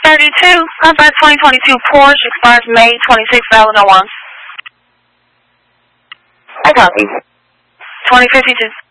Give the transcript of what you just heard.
32, Southwest 2022 Porsche, expires May 26, 2001. I copy. 2052.